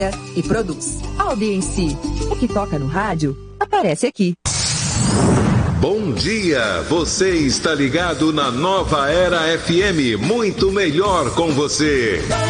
e produz. Audiência. O que toca no rádio, aparece aqui. Bom dia, você está ligado na Nova Era FM, muito melhor com você.